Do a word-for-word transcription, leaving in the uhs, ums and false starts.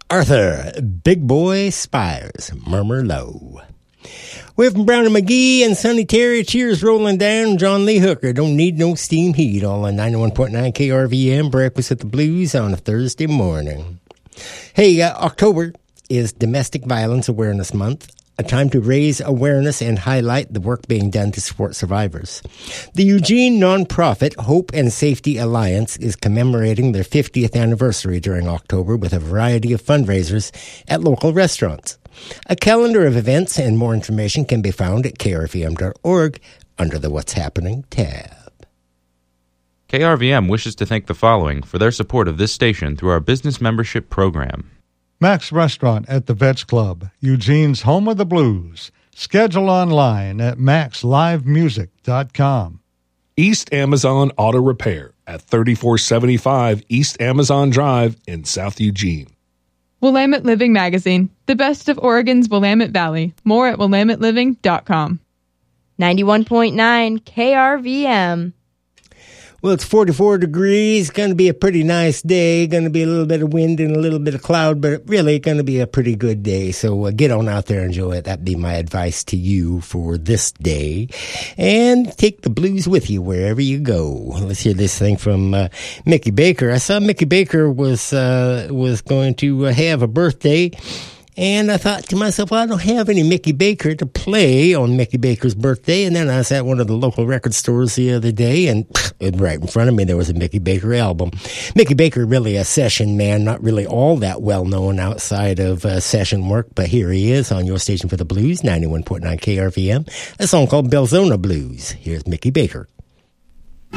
Arthur, Big Boy Spires, Murmur Low. We're from Brown and McGee and Sonny Terry. Cheers rolling down. John Lee Hooker. Don't need no steam heat. All on ninety-one point nine K R V M. Breakfast at the Blues on a Thursday morning. Hey, uh, October is Domestic Violence Awareness Month. A time to raise awareness and highlight the work being done to support survivors. The Eugene nonprofit Hope and Safety Alliance is commemorating their fiftieth anniversary during October with a variety of fundraisers at local restaurants. A calendar of events and more information can be found at K R V M dot org under the What's Happening tab. K R V M wishes to thank the following for their support of this station through our business membership program. Max Restaurant at the Vets Club, Eugene's home of the blues. Schedule online at max live music dot com. East Amazon Auto Repair at thirty-four seventy-five East Amazon Drive in South Eugene. Willamette Living Magazine, the best of Oregon's Willamette Valley. More at willamette living dot com. ninety-one point nine K R V M. Well, it's forty-four degrees. Going to be a pretty nice day. Going to be a little bit of wind and a little bit of cloud, but really going to be a pretty good day. So uh, get on out there and enjoy it. That'd be my advice to you for this day. And take the blues with you wherever you go. Let's hear this thing from uh, Mickey Baker. I saw Mickey Baker was uh, was going to uh, have a birthday. And I thought to myself, well, I don't have any Mickey Baker to play on Mickey Baker's birthday. And then I was at one of the local record stores the other day, and right in front of me, there was a Mickey Baker album. Mickey Baker, really a session man, not really all that well known outside of uh, session work. But here he is on your station for the blues, ninety-one point nine K R V M, a song called Belzona Blues. Here's Mickey Baker.